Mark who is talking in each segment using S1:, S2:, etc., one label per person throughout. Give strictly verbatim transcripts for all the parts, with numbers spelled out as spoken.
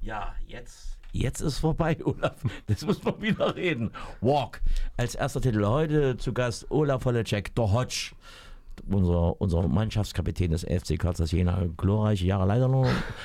S1: Ja, jetzt. Jetzt ist vorbei, Olaf. Das muss man wieder reden. Walk. Als erster Titel heute zu Gast Olaf Holecek, der Hotsch. Unser, unser Mannschaftskapitän des F C Kassel Jena. Glorreiche Jahre leider nur.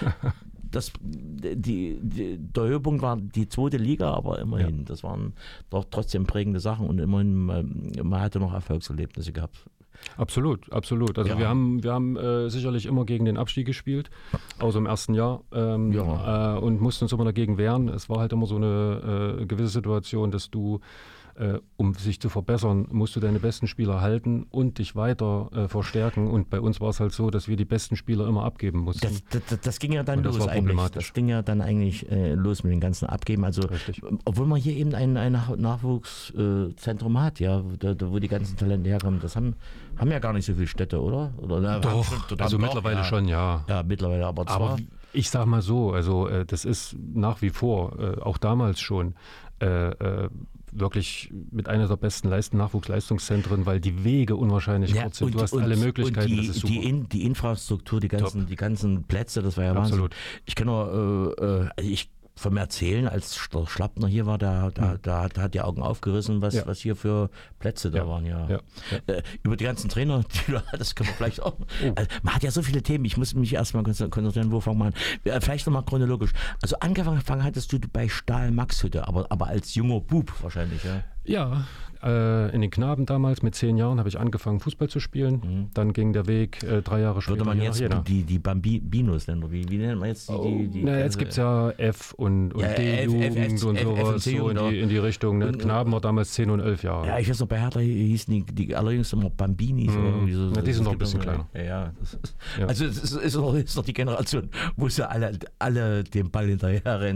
S1: Das, die, die, der Höhepunkt war die zweite Liga, aber immerhin. Ja. Das waren doch trotzdem prägende Sachen und immerhin, man, man hatte noch Erfolgserlebnisse gehabt.
S2: Absolut, absolut. Also
S1: ja.
S2: wir haben, wir haben äh, sicherlich immer gegen den Abstieg gespielt, außer im ersten Jahr, ähm, ja. äh, und mussten uns immer dagegen wehren. Es war halt immer so eine äh, gewisse Situation, dass du, äh, um sich zu verbessern, musst du deine besten Spieler halten und dich weiter äh, verstärken. Und bei uns war es halt so, dass wir die besten Spieler immer abgeben mussten.
S1: Das, das, das ging ja dann
S2: und
S1: los
S2: das war
S1: eigentlich.
S2: Problematisch.
S1: Das ging ja dann eigentlich äh, los mit den ganzen Abgeben. Also,
S2: Richtig.
S1: Obwohl man hier eben ein, ein Nachwuchszentrum äh, hat, ja, da, da, wo die ganzen Talente herkommen. Das haben, haben ja gar nicht so viele Städte, oder? oder na,
S2: Doch,
S1: schon,
S2: also mittlerweile
S1: ja.
S2: schon, ja.
S1: Ja, mittlerweile, aber zwar...
S2: Aber ich sag mal so, also äh, das ist nach wie vor, äh, auch damals schon, äh, äh, wirklich mit einer der besten Leisten Nachwuchsleistungszentren, weil die Wege unwahrscheinlich
S1: ja,
S2: kurz sind.
S1: und,
S2: Du hast
S1: und,
S2: alle Möglichkeiten,
S1: und die,
S2: das ist super.
S1: Die, In, die Infrastruktur, die ganzen, die ganzen Plätze, das war ja
S2: Absolut.
S1: Wahnsinn. Ich kann nur, äh, äh, ich vom Erzählen, als der Schlappner hier war, da, da, hm. da, da hat die Augen aufgerissen, was,
S2: ja.
S1: was hier für Plätze da
S2: ja.
S1: waren. Ja.
S2: Ja. Ja.
S1: Äh, über die ganzen Trainer, die du hattest, können wir vielleicht auch. Oh. Also, man hat ja so viele Themen, ich muss mich erstmal konzentrieren, wo fangen wir an? Vielleicht nochmal chronologisch. Also angefangen hattest du bei Stahl Maxhütte, aber, aber als junger Bub wahrscheinlich, ja?
S2: Ja, äh, in den Knaben damals mit zehn Jahren habe ich angefangen Fußball zu spielen. Mhm. Dann ging der Weg äh, drei Jahre später.
S1: Würde man jetzt
S2: nach Jena.
S1: die, die Bambinos nennen? Wie, wie nennt man jetzt die?
S2: Oh,
S1: die, die
S2: na, jetzt gibt es ja F und, und
S1: ja,
S2: D-Jugend
S1: F, F,
S2: und
S1: F,
S2: sowas,
S1: F,
S2: so in die, in die Richtung. Ne?
S1: Und,
S2: Knaben war damals zehn und elf Jahre.
S1: Ja, ich weiß noch, bei Hertha hießen die, die allerjüngsten immer Bambinis.
S2: Mhm.
S1: Oder irgendwie so.
S2: Ja, die sind noch ein
S1: das
S2: bisschen kleiner.
S1: Ja, ja, das ist,
S2: ja.
S1: Also es ist, ist, noch, ist noch die Generation, wo sie alle, alle den Ball hinterher rennen.